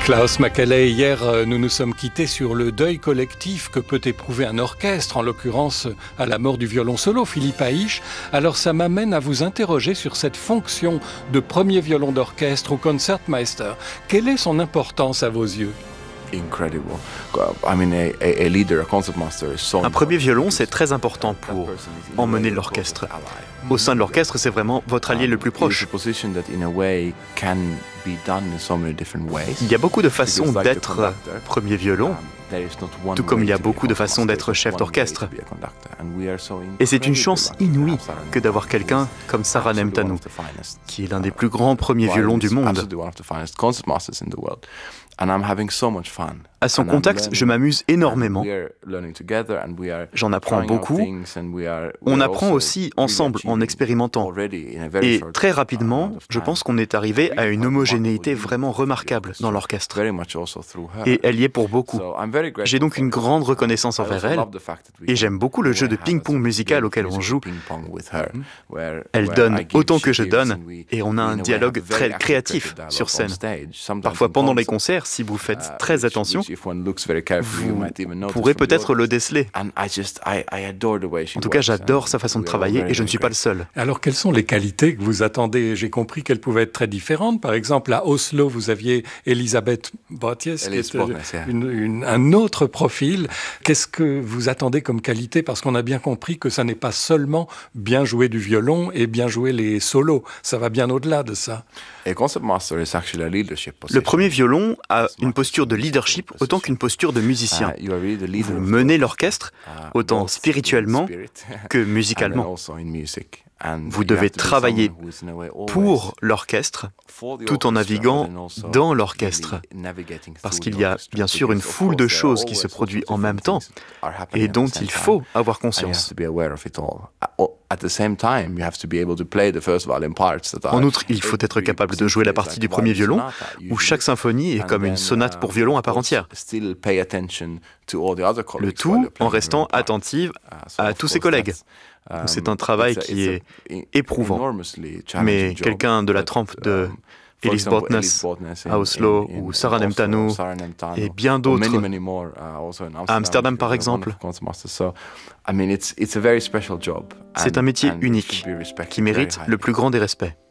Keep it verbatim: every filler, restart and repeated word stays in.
Klaus Macaulay, hier nous nous sommes quittés sur le deuil collectif que peut éprouver un orchestre, en l'occurrence à la mort du violon solo Philippe Haïch. Alors ça m'amène à vous interroger sur cette fonction de premier violon d'orchestre ou concertmeister. Quelle est son importance à vos yeux ? Un premier violon, c'est très important pour emmener l'orchestre. Au sein de l'orchestre, c'est vraiment votre allié le plus proche. Il y a beaucoup de façons d'être premier violon, tout comme il y a beaucoup de façons d'être chef d'orchestre. Et c'est une chance inouïe que d'avoir quelqu'un comme Sarah Nemtanou, qui est l'un des plus grands premiers violons du monde. À son contact, je m'amuse énormément. J'en apprends beaucoup. On apprend aussi ensemble en expérimentant. Et très rapidement, je pense qu'on est arrivé à une homogénéité vraiment remarquable dans l'orchestre. Et elle y est pour beaucoup. J'ai donc une grande reconnaissance envers elle. Et j'aime beaucoup le jeu de ping-pong musical auquel on joue. Elle donne autant que je donne. Et on a un dialogue très créatif sur scène. Parfois pendant les concerts, si vous faites très attention, vous pourrez peut-être le déceler. En tout cas, j'adore sa façon de travailler et je ne suis pas le seul. Alors, quelles sont les qualités que vous attendez ? J'ai compris qu'elles pouvaient être très différentes. Par exemple, à Oslo, vous aviez Elisabeth Botjes, qui est une, une, un autre profil. Qu'est-ce que vous attendez comme qualité ? Parce qu'on a bien compris que ça n'est pas seulement bien jouer du violon et bien jouer les solos. Ça va bien au-delà de ça. Le premier violon a une posture de leadership autant qu'une posture de musicien. Vous menez l'orchestre autant spirituellement que musicalement. Vous devez travailler pour l'orchestre tout en naviguant dans l'orchestre. Parce qu'il y a bien sûr une foule de choses qui se produisent en même temps et dont il faut avoir conscience. En outre, il faut être capable de jouer la partie du premier violon, où chaque symphonie est comme une sonate pour violon à part entière. Le tout en restant attentive à tous ses collègues. C'est un travail qui est éprouvant, mais quelqu'un de la trempe de Elis Botnes à Oslo ou Sarah Nemtanou et bien d'autres à Amsterdam par exemple. C'est un métier unique qui mérite le plus grand des respects.